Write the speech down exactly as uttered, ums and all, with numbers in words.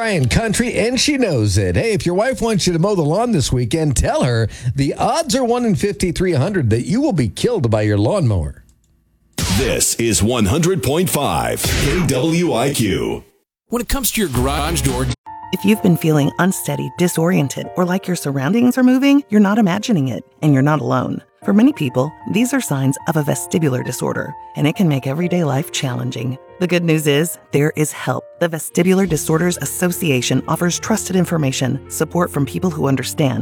high in country, and she knows it. Hey, if your wife wants you to mow the lawn this weekend, tell her the odds are one in fifty-three hundred that you will be killed by your lawnmower. This is one hundred point five K W I Q. When it comes to your garage door, if you've been feeling unsteady, disoriented, or like your surroundings are moving, you're not imagining it, and you're not alone. For many people, these are signs of a vestibular disorder, and it can make everyday life challenging. The good news is, there is help. The Vestibular Disorders Association offers trusted information, support from people who understand,